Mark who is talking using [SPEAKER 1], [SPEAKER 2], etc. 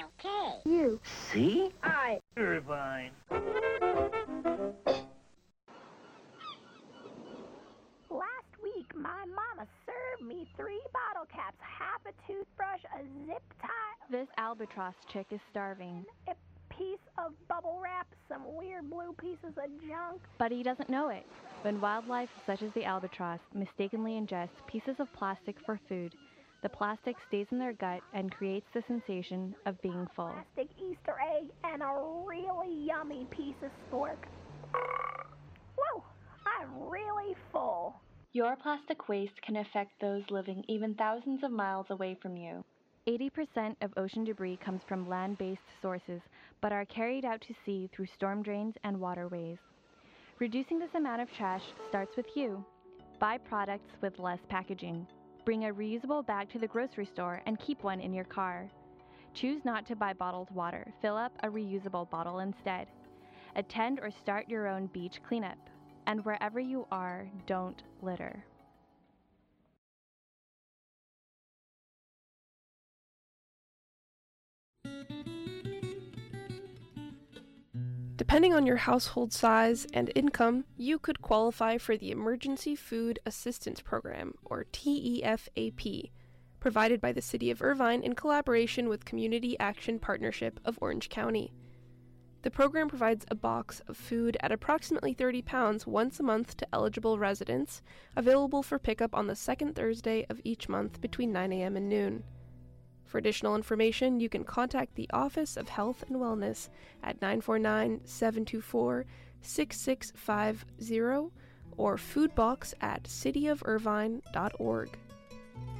[SPEAKER 1] Okay.
[SPEAKER 2] You.
[SPEAKER 3] See?
[SPEAKER 2] I.
[SPEAKER 3] Irvine.
[SPEAKER 2] Last week, my mama served me 3 bottle caps, half a toothbrush, a zip tie,
[SPEAKER 4] This albatross chick is starving,
[SPEAKER 2] a piece of bubble wrap, some weird blue pieces of junk.
[SPEAKER 4] but he doesn't know it. When wildlife such as the albatross mistakenly ingests pieces of plastic for food, the plastic stays in their gut and creates the sensation of being full.
[SPEAKER 2] Plastic Easter egg and a really yummy piece of spork. Whoa, I'm really full.
[SPEAKER 4] Your plastic waste can affect those living even thousands of miles away from you. 80% of ocean debris comes from land-based sources, but are carried out to sea through storm drains and waterways. Reducing this amount of trash starts with you. Buy products with less packaging. Bring a reusable bag to the grocery store and keep one in your car. Choose not to buy bottled water. Fill up a reusable bottle instead. Attend or start your own beach cleanup. And wherever you are, don't litter.
[SPEAKER 5] Depending on your household size and income, you could qualify for the Emergency Food Assistance Program, or TEFAP, provided by the City of Irvine in collaboration with Community Action Partnership of Orange County. The program provides a box of food at approximately 30 pounds once a month to eligible residents, available for pickup on the second Thursday of each month between 9 a.m. and noon. For additional information, you can contact the Office of Health and Wellness at 949-724-6650 or foodbox@cityofirvine.org.